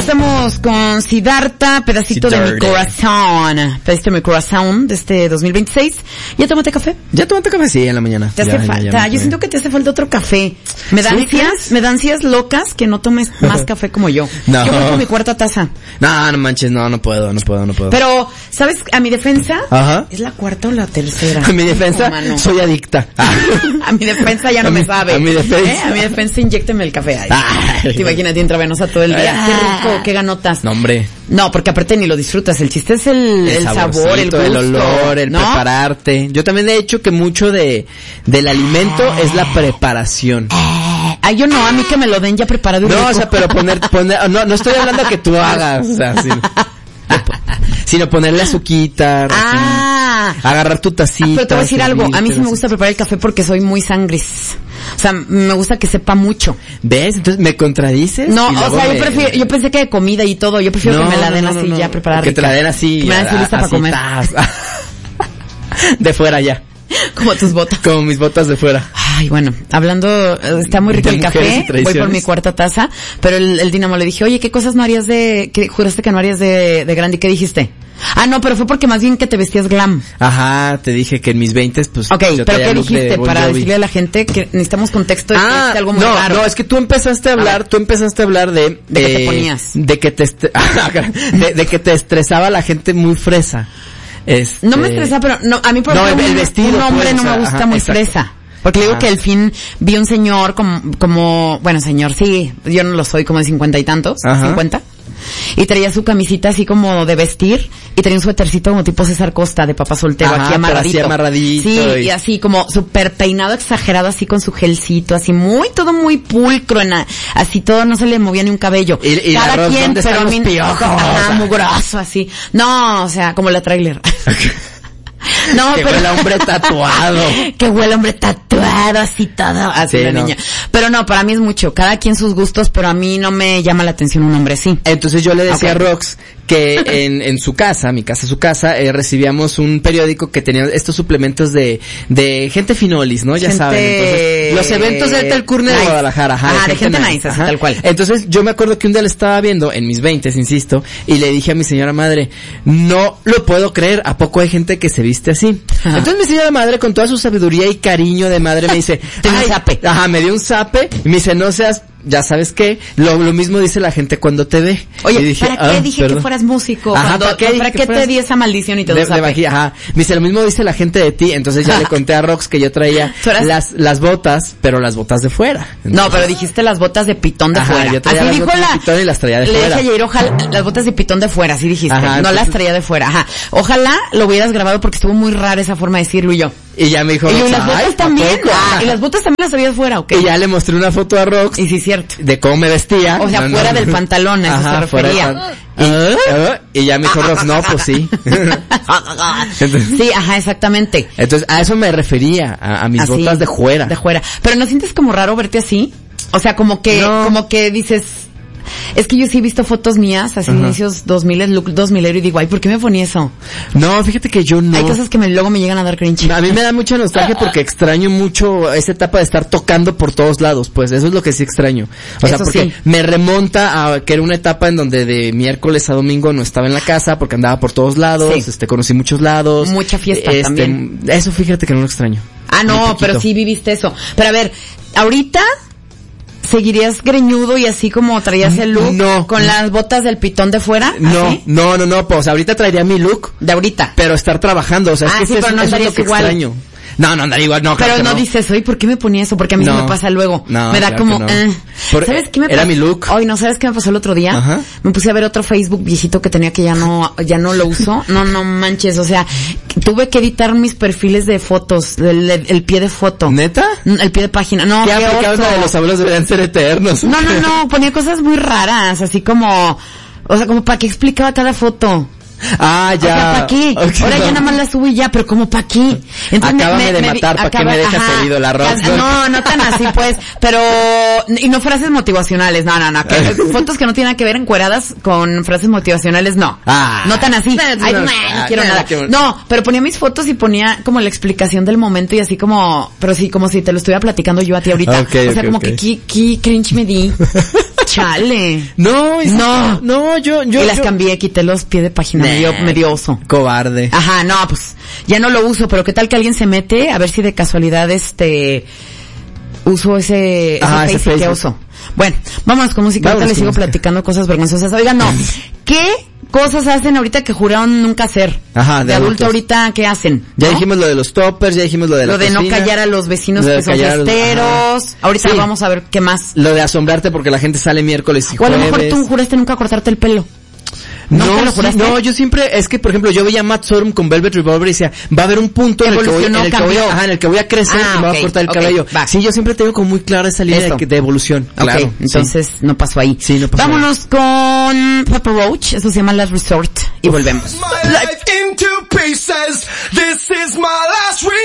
estamos con Siddhartha, pedacito de mi corazón. Pedacito de mi corazón de este 2026. ¿Ya tomaste café? Ya tomaste café, sí, en la mañana. Te hace falta. Yo siento que te hace falta otro café. Me da ansias locas que no tomes más café como yo. No. Yo voy con mi cuarta taza. No manches, no puedo. Pero, ¿sabes? A mi defensa, ajá, ¿es la cuarta o la tercera? A mi defensa, soy adicta. A mi defensa ya no me sabe. A mi defensa. A mi defensa, inyécteme el café. Te imagínate intravenosa todo el día. Qué rico, qué ganotas. No, hombre. No, porque aparte ni lo disfrutas. El chiste es el sabor, el gusto, el olor, el prepararte. Yo también he hecho que mucho del alimento es la preparación. Yo no, a mí que me lo den ya preparado. No, o sea, pero poner, no estoy hablando que tú hagas, o sea, sino ponerle azuquita, agarrar tu tacita. Pero te voy a decir algo, a mí sí me gusta preparar el café porque soy muy sangris. O sea, me gusta que sepa mucho. ¿Ves? Entonces, ¿me contradices? No, o sea, yo pensé que de comida y todo, yo prefiero que me la den así ya preparada. Que te la den así. Que me la den lista para comer. De fuera ya. Como tus botas. Como mis botas de fuera. Ay, bueno, hablando, está muy rico el café, voy por mi cuarta taza, pero el Dinamo le dije, oye, ¿qué cosas no harías que juraste que no harías de grande? ¿Y qué dijiste? No, pero fue porque más bien que te vestías glam. Ajá, te dije que en mis 20s, pues. Ok, pero ¿qué dijiste? Para decirle a la gente que necesitamos contexto de que algo muy raro. No, es que tú empezaste a hablar de que te ponías. De que te estresaba la gente muy fresa. No me estresa, pero no, a mí por ejemplo, el vestido, un hombre no me gusta muy fresa. Porque le digo que al fin vi un señor como, bueno, señor, sí, yo no lo soy, como de 50 y tantos, 50. Y traía su camisita así como de vestir y traía un suétercito como tipo César Costa de papá soltero, aquí amarradito. Sí, y así como súper peinado exagerado, así con su gelcito, así todo muy pulcro, así todo, no se le movía ni un cabello. Y cada quien, pero a mí, mugroso, así. No, o sea, como la trailer. No, que huele hombre tatuado. Que huele hombre tatuado, así todo. Así la niña. Pero no, para mí es mucho. Cada quien sus gustos, pero a mí no me llama la atención un hombre así. Entonces yo le decía a Rox que en su casa, su casa, recibíamos un periódico que tenía estos suplementos de gente finolis, ¿no? Ya saben. Entonces, los eventos del Telcurne de Guadalajara. De gente nice, así tal cual. Entonces yo me acuerdo que un día le estaba viendo, en mis 20s, insisto, y le dije a mi señora madre, no lo puedo creer, ¿a poco hay gente que se viste así? Ajá. Entonces mi señora madre, con toda su sabiduría y cariño de madre, me dice, me dio un zape, y me dice, no seas, ya sabes qué, lo mismo dice la gente cuando te ve. Oye, dije, ¿para qué dije que fueras músico? ¿Para qué te di esa maldición y te me dice, lo mismo dice la gente de ti. Entonces ya le conté a Rox que yo traía las botas, pero las botas de fuera. Entonces, no, pero dijiste las botas de pitón de fuera. Yo traía las botas de pitón y las traía de fuera. Le dije ayer, ojalá, las botas de pitón de fuera, así dijiste. No las traía de fuera. Ojalá lo hubieras grabado porque estuvo muy rara esa forma de decirlo y yo. Y ya me dijo, y las botas también. Y las botas también las traía de fuera, ¿ok? Y ya le mostré una foto a Rox. Y sí, cierto. De cómo me vestía. O sea, fuera del pantalón, eso se refería. Y ya me dijo Rox, no, pues sí. Entonces, sí, exactamente. Entonces, a eso me refería, a mis botas de fuera. De fuera. Pero ¿no sientes como raro verte así? O sea, como que dices, es que yo sí he visto fotos mías, así inicios 2000, look 2000 y digo, ay, ¿por qué me ponía eso? No, fíjate que yo no. Hay cosas que luego me llegan a dar cringe. A mí me da mucha nostalgia porque extraño mucho esa etapa de estar tocando por todos lados, pues eso es lo que sí extraño. O sea, porque me remonta a que era una etapa en donde de miércoles a domingo no estaba en la casa porque andaba por todos lados, conocí muchos lados. Mucha fiesta también. Eso fíjate que no lo extraño. No, pero sí viviste eso. Pero a ver, ahorita ¿seguirías greñudo y así como traías el look con las botas del pitón de fuera? No, pues ahorita traería mi look. De ahorita. Pero estar trabajando, o sea, es que pero no eso es lo que igual. extraño. No, andaría igual, no. Pero no dices, oye, ¿por qué me ponía eso? Porque a mí me pasa luego. Me da como, ¿sabes qué me pasó? Era mi look. Ay, no, ¿sabes qué me pasó el otro día? Me puse a ver otro Facebook viejito que tenía que ya no lo uso. No manches, o sea, tuve que editar mis perfiles de fotos, el pie de foto. ¿Neta? El pie de página. No, ¿qué aplicabas de los abuelos deberían ser eternos? No, ponía cosas muy raras, así como, o sea, como para qué explicaba cada foto. Ya. O sea, ¿para qué? Okay, ahora ya nada más la subo y ya, pero ¿cómo para qué? Entonces acábame de matar, ¿para qué me dejas herido la Rox? No tan así pues, pero, y no frases motivacionales, no, fotos que no tienen que ver encueradas con frases motivacionales, no. No tan así. No quiero nada. No, pero ponía mis fotos y ponía como la explicación del momento y así como, pero sí, como si te lo estuviera platicando yo a ti ahorita. O sea, como que qué cringe me di. Chale. No, yo. Y las cambié, quité los pies de página, me dio oso. Cobarde. Ajá, no, pues, ya no lo uso, pero qué tal que alguien se mete a ver si de casualidad uso ese Facebook que uso. Bueno, vamos con música. Ahorita les sigo platicando cosas vergonzosas. Oigan, no. ¿Qué cosas hacen ahorita que juraron nunca hacer? Ajá, de adulto ahorita, ¿qué hacen? Ya dijimos lo de los toppers, ya dijimos lo de la cocina. Lo de no callar a los vecinos que son fiesteros. Ahorita vamos a ver qué más. Lo de asombrarte porque la gente sale miércoles y jueves. O a lo mejor tú juraste nunca cortarte el pelo. No, yo siempre, es que por ejemplo yo veía a Matt Sorum con Velvet Revolver y decía, va a haber un punto en el que voy a crecer y me voy a cortar el cabello. Sí, yo siempre tengo como muy clara esa línea de evolución. Claro. Entonces no pasó ahí. Sí, no pasó. Vámonos con Papa Roach, eso se llama Last Resort y volvemos.